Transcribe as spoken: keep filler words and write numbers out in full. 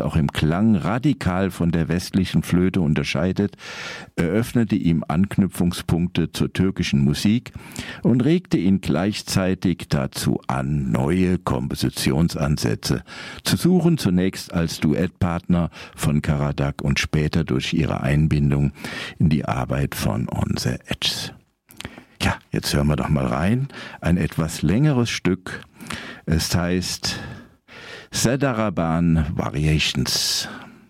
auch im Klang radikal von der westlichen Flöte unterscheidet, eröffnete ihm Anknüpfungspunkte zur türkischen Musik und regte ihn gleichzeitig dazu an, neue Kompositionsansätze zu suchen, zunächst als Duettpartner von Karadak und später durch ihre Einbindung in die Arbeit von On the Edge. Ja, jetzt hören wir doch mal rein. Ein etwas längeres Stück. Es heißt Sedaraban Variations.